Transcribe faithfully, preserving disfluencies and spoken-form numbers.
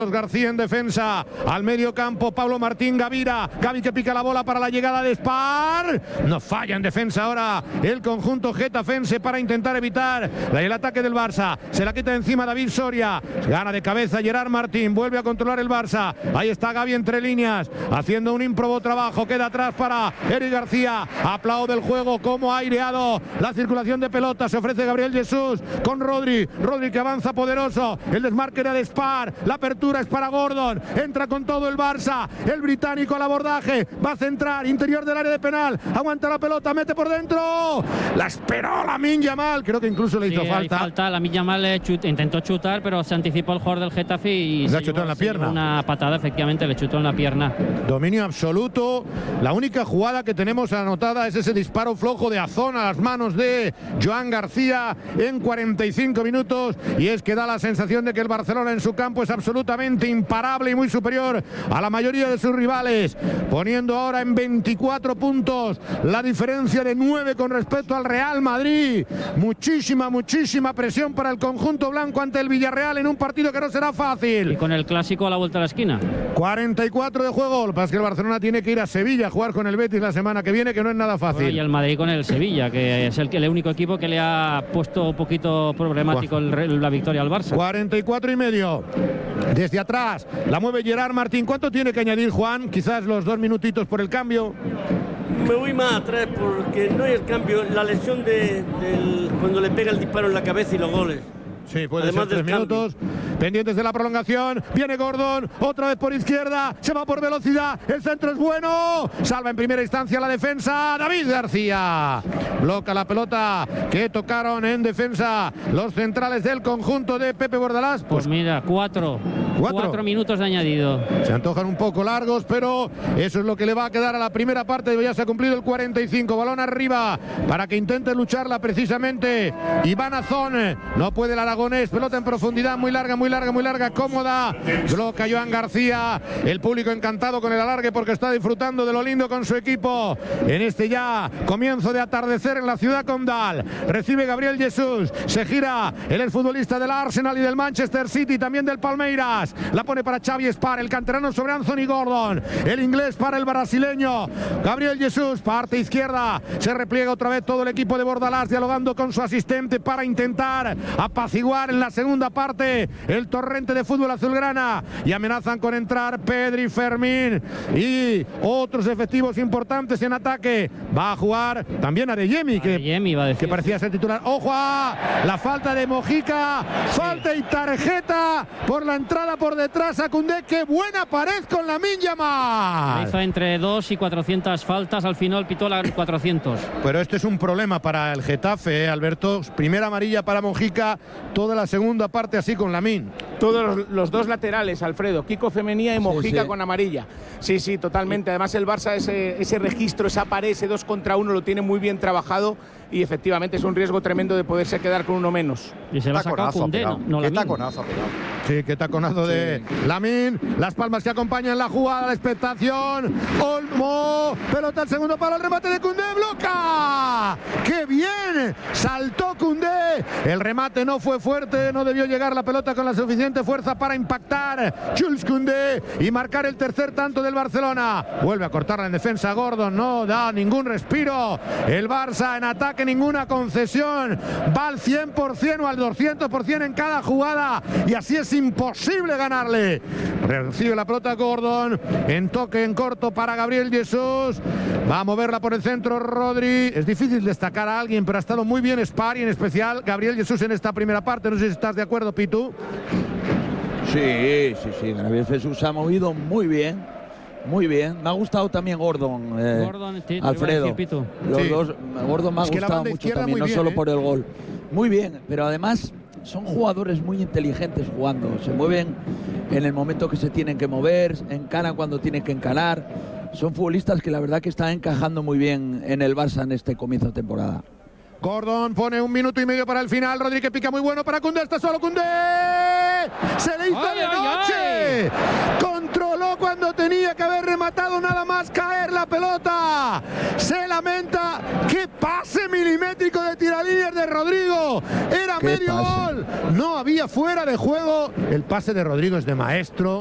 García en defensa, al medio campo Pablo Martín Gavira, Gavi que pica la bola para la llegada de Spar, no falla en defensa ahora el conjunto getafense para intentar evitar el ataque del Barça, se la quita de encima David Soria, gana de cabeza Gerard Martín, vuelve a controlar el Barça, ahí está Gavi entre líneas, haciendo un ímprobo trabajo, queda atrás para Eric García, aplaude el juego, como ha aireado la circulación de pelota, se ofrece Gabriel Jesús con Rodri, Rodri que avanza poderoso, el desmarque era de Spar, la apertura es para Gordon, entra con todo el Barça, el británico al abordaje, va a centrar, interior del área de penal, aguanta la pelota, mete por dentro, la esperó Lamine Yamal, creo que incluso le hizo sí, falta. falta. Lamine Yamal le chut, intentó chutar, pero se anticipó el jugador del Getafe y le chutó en la pierna. Una patada, efectivamente, le chutó en la pierna. Dominio absoluto, la única jugada que tenemos anotada es ese disparo flojo de Azón a las manos de Joan García en cuarenta y cinco minutos, y es que da la sensación de que el Barcelona en su campo es absolutamente imparable y muy superior a la mayoría de sus rivales, poniendo ahora en veinticuatro puntos la diferencia de nueve con respecto al Real Madrid. Muchísima, muchísima presión para el conjunto blanco ante el Villarreal en un partido que no será fácil. Y con el clásico a la vuelta de la esquina. cuarenta y cuatro de juego, lo que pasa es que el Barcelona tiene que ir a Sevilla a jugar con el Betis la semana que viene, que no es nada fácil. Bueno, y el Madrid con el Sevilla, que es el, el único equipo que le ha puesto un poquito problemático el, la victoria al Barça. cuarenta y cuatro y medio. Desde atrás la mueve Gerard Martín. ¿Cuánto tiene que añadir Juan? Quizás los dos minutitos por el cambio. Me voy más atrás porque no hay el cambio. La lesión de, del, cuando le pega el disparo en la cabeza y los goles. Sí, puede Además ser tres minutos. Pendientes de la prolongación. Viene Gordon, otra vez por izquierda. Se va por velocidad. El centro es bueno. Salva en primera instancia la defensa. David García. Bloca la pelota que tocaron en defensa los centrales del conjunto de Pepe Bordalás. Pues, pues mira, cuatro. Cuatro. Cuatro minutos de añadido. Se antojan un poco largos, pero eso es lo que le va a quedar a la primera parte. Ya se ha cumplido el cuarenta y cinco. Balón arriba para que intente lucharla precisamente Iván Azón. No puede el aragonés. Pelota en profundidad, muy larga, muy larga, muy larga, cómoda. Bloca Joan García. El público encantado con el alargue porque está disfrutando de lo lindo con su equipo. En este ya comienzo de atardecer en la ciudad condal. Recibe Gabriel Jesús. Se gira el exfutbolista del Arsenal y del Manchester City, también del Palmeiras. La pone para Xavi Spar, el canterano sobre Anthony Gordon. El inglés para el brasileño. Gabriel Jesús, parte izquierda. Se repliega otra vez todo el equipo de Bordalás, dialogando con su asistente para intentar apaciguar en la segunda parte el torrente de fútbol azulgrana. Y amenazan con entrar Pedri, Fermín y otros efectivos importantes en ataque. Va a jugar también Adeyemi, que, Adeyemi va a decir. que parecía ser titular. ¡Ojo a la falta de Mojica! Falta y tarjeta por la entrada por detrás a Koundé. ¡Qué buena pared con Lamine Yamal! Hizo entre dos y cuatrocientas faltas, al final pitó la cuatrocientos. Pero este es un problema para el Getafe, ¿eh, Alberto? Primera amarilla para Mojica, toda la segunda parte así con Lamine. Todos los, los dos laterales, Alfredo, Kiko Femenía y Mojica sí, sí. con amarilla. Sí, sí, totalmente. Además el Barça ese, ese registro, esa pared, ese dos contra uno lo tiene muy bien trabajado y efectivamente es un riesgo tremendo de poderse quedar con uno menos. Y se va a sacar Koundé, ¿no? no Qué taconazo, Sí, qué taconazo sí. de Lamine. Las palmas que acompañan la jugada, la expectación. Olmo, pelota al segundo palo, el remate de Koundé, bloca. ¡Qué bien! Saltó Koundé. El remate no fue fuerte, no debió llegar la pelota con la suficiente fuerza para impactar Jules Koundé y marcar el tercer tanto del Barcelona. Vuelve a cortarla en defensa Gordon, no da ningún respiro. El Barça en ataque, ninguna concesión. Va al cien por ciento o al doscientos por ciento en cada jugada y así es imposible ganarle. Recibe la pelota Gordon en toque en corto para Gabriel Jesús. Va a moverla por el centro Rodri. Es difícil destacar a alguien, pero ha estado muy bien Spar y en especial Gabriel Jesús en esta primera parte. No sé si estás de acuerdo, Pitu. Sí, sí, sí. Gabriel Jesús se ha movido muy bien. Muy bien, me ha gustado también Gordon, eh, Gordon sí, Alfredo. Decir, Pitu. Los sí. dos, Gordon me ha es gustado mucho también, no bien, solo ¿eh? por el gol. Muy bien, pero además son jugadores muy inteligentes jugando, se mueven en el momento que se tienen que mover, encaran cuando tienen que encarar. Son futbolistas que la verdad que están encajando muy bien en el Barça en este comienzo de temporada. Gordon pone un minuto y medio para el final. Rodri que pica muy bueno para Koundé. Está solo Koundé. Se le hizo ay, de ay, noche. Ay. Controló cuando tenía que haber rematado nada más caer la pelota. Se lamenta. ¡Qué pase milimétrico de tiralíneas de Rodrigo! Era ¿Qué medio pasa? gol. No había fuera de juego. El pase de Rodrigo es de maestro.